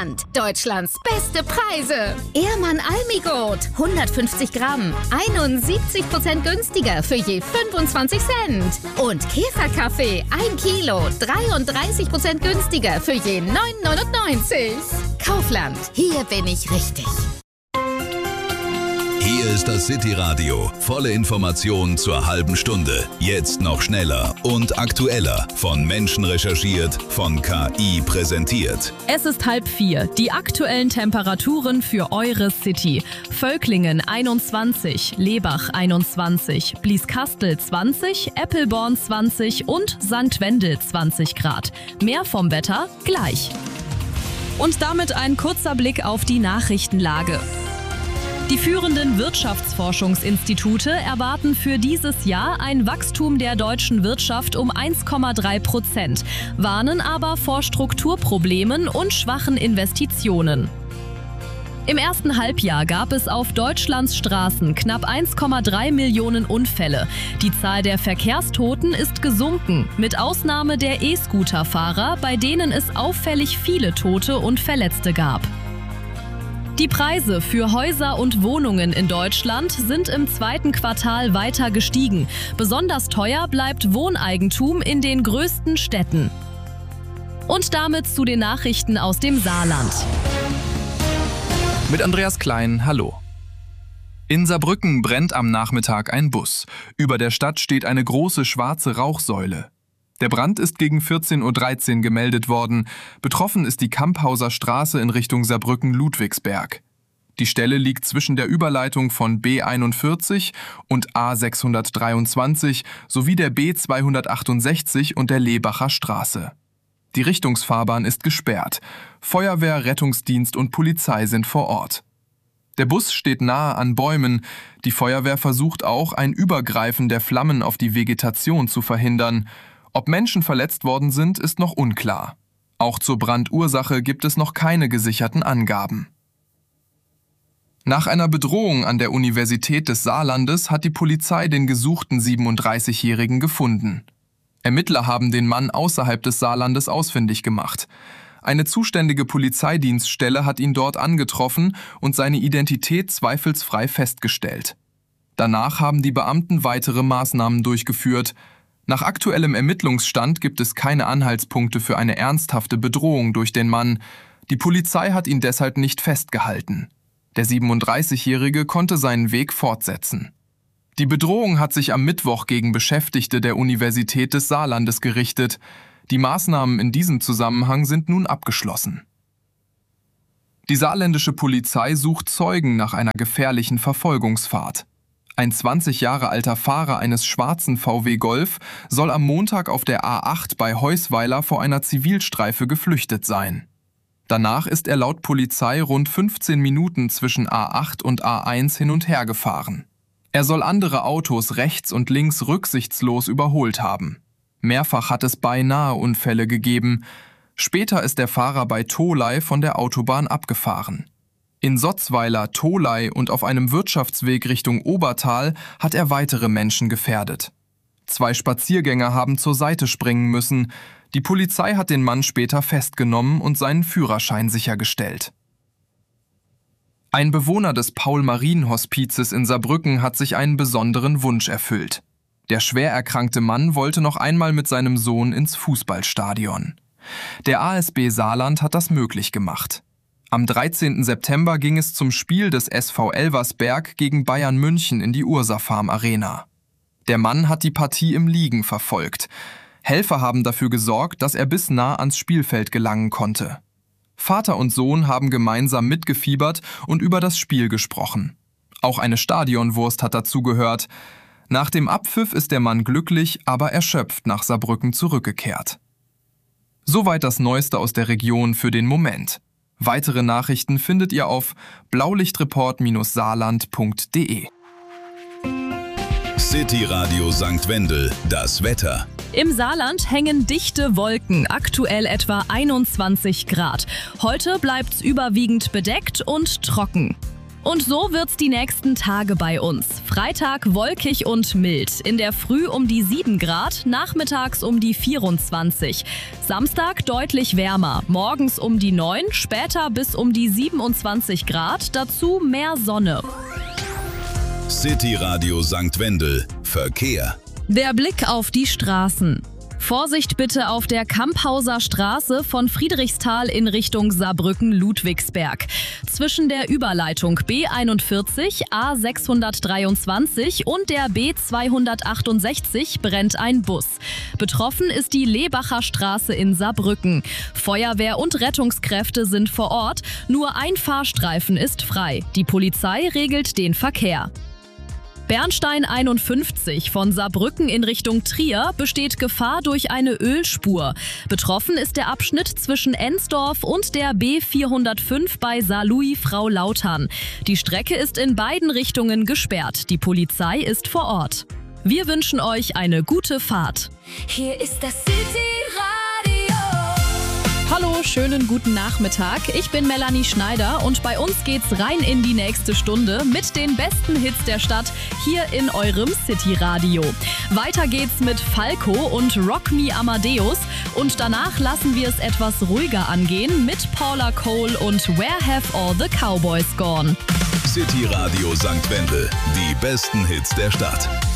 Land. Deutschlands beste Preise. Ehrmann Almigurt, 150 Gramm, 71% günstiger für je 25 Cent. Und Käferkaffee, 1 Kilo, 33% günstiger für je 9,99. Kaufland, hier bin ich richtig. Hier ist das City-Radio. Volle Informationen zur halben Stunde. Jetzt noch schneller und aktueller. Von Menschen recherchiert, von KI präsentiert. Es ist 3:30. Die aktuellen Temperaturen für eure City. Völklingen 21, Lebach 21, Blieskastel 20, Eppelborn 20 und St. Wendel 20 Grad. Mehr vom Wetter gleich. Und damit ein kurzer Blick auf die Nachrichtenlage. Die führenden Wirtschaftsforschungsinstitute erwarten für dieses Jahr ein Wachstum der deutschen Wirtschaft um 1,3%, warnen aber vor Strukturproblemen und schwachen Investitionen. Im ersten Halbjahr gab es auf Deutschlands Straßen knapp 1,3 Millionen Unfälle. Die Zahl der Verkehrstoten ist gesunken, mit Ausnahme der E-Scooter-Fahrer, bei denen es auffällig viele Tote und Verletzte gab. Die Preise für Häuser und Wohnungen in Deutschland sind im zweiten Quartal weiter gestiegen. Besonders teuer bleibt Wohneigentum in den größten Städten. Und damit zu den Nachrichten aus dem Saarland. Mit Andreas Klein, hallo. In Saarbrücken brennt am Nachmittag ein Bus. Über der Stadt steht eine große schwarze Rauchsäule. Der Brand ist gegen 14:13 Uhr gemeldet worden. Betroffen ist die Kamphauser Straße in Richtung Saarbrücken-Ludwigsberg. Die Stelle liegt zwischen der Überleitung von B41 und A623 sowie der B268 und der Lebacher Straße. Die Richtungsfahrbahn ist gesperrt. Feuerwehr, Rettungsdienst und Polizei sind vor Ort. Der Bus steht nahe an Bäumen. Die Feuerwehr versucht auch, ein Übergreifen der Flammen auf die Vegetation zu verhindern. Ob Menschen verletzt worden sind, ist noch unklar. Auch zur Brandursache gibt es noch keine gesicherten Angaben. Nach einer Bedrohung an der Universität des Saarlandes hat die Polizei den gesuchten 37-Jährigen gefunden. Ermittler haben den Mann außerhalb des Saarlandes ausfindig gemacht. Eine zuständige Polizeidienststelle hat ihn dort angetroffen und seine Identität zweifelsfrei festgestellt. Danach haben die Beamten weitere Maßnahmen durchgeführt. Nach aktuellem Ermittlungsstand gibt es keine Anhaltspunkte für eine ernsthafte Bedrohung durch den Mann. Die Polizei hat ihn deshalb nicht festgehalten. Der 37-Jährige konnte seinen Weg fortsetzen. Die Bedrohung hat sich am Mittwoch gegen Beschäftigte der Universität des Saarlandes gerichtet. Die Maßnahmen in diesem Zusammenhang sind nun abgeschlossen. Die saarländische Polizei sucht Zeugen nach einer gefährlichen Verfolgungsfahrt. Ein 20 Jahre alter Fahrer eines schwarzen VW Golf soll am Montag auf der A8 bei Heusweiler vor einer Zivilstreife geflüchtet sein. Danach ist er laut Polizei rund 15 Minuten zwischen A8 und A1 hin und her gefahren. Er soll andere Autos rechts und links rücksichtslos überholt haben. Mehrfach hat es beinahe Unfälle gegeben. Später ist der Fahrer bei Tholey von der Autobahn abgefahren. In Sotzweiler, Tholey und auf einem Wirtschaftsweg Richtung Obertal hat er weitere Menschen gefährdet. 2 Spaziergänger haben zur Seite springen müssen. Die Polizei hat den Mann später festgenommen und seinen Führerschein sichergestellt. Ein Bewohner des Paul-Marien-Hospizes in Saarbrücken hat sich einen besonderen Wunsch erfüllt. Der schwer erkrankte Mann wollte noch einmal mit seinem Sohn ins Fußballstadion. Der ASB Saarland hat das möglich gemacht. Am 13. September ging es zum Spiel des SV Elversberg gegen Bayern München in die Ursa-Farm Arena. Der Mann hat die Partie im Liegen verfolgt. Helfer haben dafür gesorgt, dass er bis nah ans Spielfeld gelangen konnte. Vater und Sohn haben gemeinsam mitgefiebert und über das Spiel gesprochen. Auch eine Stadionwurst hat dazugehört. Nach dem Abpfiff ist der Mann glücklich, aber erschöpft nach Saarbrücken zurückgekehrt. Soweit das Neueste aus der Region für den Moment. Weitere Nachrichten findet ihr auf blaulichtreport-saarland.de. City Radio St. Wendel, das Wetter. Im Saarland hängen dichte Wolken, aktuell etwa 21 Grad. Heute bleibt's überwiegend bedeckt und trocken. Und so wird's die nächsten Tage bei uns. Freitag wolkig und mild. In der Früh um die 7 Grad, nachmittags um die 24. Samstag deutlich wärmer. Morgens um die 9, später bis um die 27 Grad. Dazu mehr Sonne. City Radio St. Wendel. Verkehr. Der Blick auf die Straßen. Vorsicht bitte auf der Kamphauser Straße von Friedrichsthal in Richtung Saarbrücken-Ludwigsberg. Zwischen der Überleitung B41, A623 und der B268 brennt ein Bus. Betroffen ist die Lebacher Straße in Saarbrücken. Feuerwehr und Rettungskräfte sind vor Ort, nur ein Fahrstreifen ist frei. Die Polizei regelt den Verkehr. Bernstein 51 von Saarbrücken in Richtung Trier besteht Gefahr durch eine Ölspur. Betroffen ist der Abschnitt zwischen Ensdorf und der B405 bei Saarlouis-Frau-Lautern. Die Strecke ist in beiden Richtungen gesperrt. Die Polizei ist vor Ort. Wir wünschen euch eine gute Fahrt. Hier ist das City Radio. Hallo, schönen guten Nachmittag. Ich bin Melanie Schneider und bei uns geht's rein in die nächste Stunde mit den besten Hits der Stadt hier in eurem City Radio. Weiter geht's mit Falco und Rock Me Amadeus und danach lassen wir es etwas ruhiger angehen mit Paula Cole und Where Have All the Cowboys Gone? City Radio St. Wendel. Die besten Hits der Stadt.